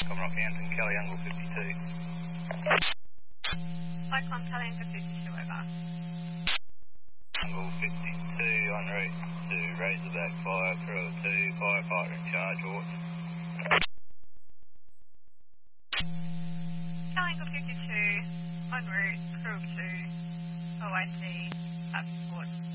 Rockhampton, Kelly Angle 52. Cyclone Kelly Angle 52, over. Angle 52 en route to Razorback Fire, Crew 2, firefighter in charge, Ort. Kelly Angle 52, en route, Crew 2, OIC, at Port.